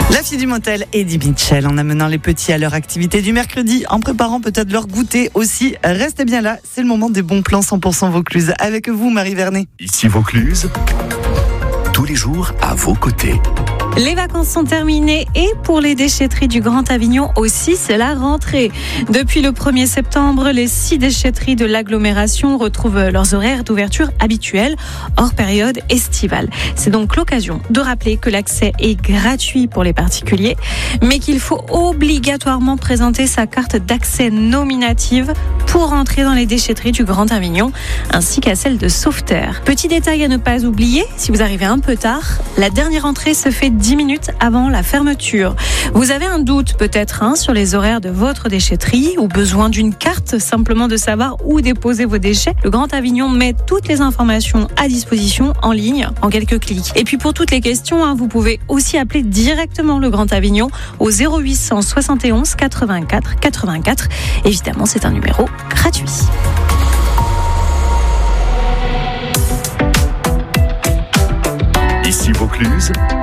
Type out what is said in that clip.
La fille du motel, Eddie Mitchell, en amenant les petits à leur activité du mercredi, en préparant peut-être leur goûter aussi. Restez bien là, c'est le moment des bons plans 100% Vaucluse. Avec vous, Marie Vernet. Ici Vaucluse, tous les jours à vos côtés. Les vacances sont terminées et pour les déchetteries du Grand Avignon aussi, c'est la rentrée. Depuis le 1er septembre, les 6 déchetteries de l'agglomération retrouvent leurs horaires d'ouverture habituels, hors période estivale. C'est donc l'occasion de rappeler que l'accès est gratuit pour les particuliers, mais qu'il faut obligatoirement présenter sa carte d'accès nominative pour entrer dans les déchetteries du Grand Avignon, ainsi qu'à celle de Sauveterre. Petit détail à ne pas oublier, si vous arrivez un peu tard, la dernière entrée se fait 10 minutes avant la fermeture. Vous avez un doute peut-être sur les horaires de votre déchetterie ou besoin d'une carte simplement de savoir où déposer vos déchets. Le Grand Avignon met toutes les informations à disposition en ligne en quelques clics. Et puis pour toutes les questions, vous pouvez aussi appeler directement le Grand Avignon au 0800 71 84 84. Évidemment, c'est un numéro gratuit. Ici Vaucluse,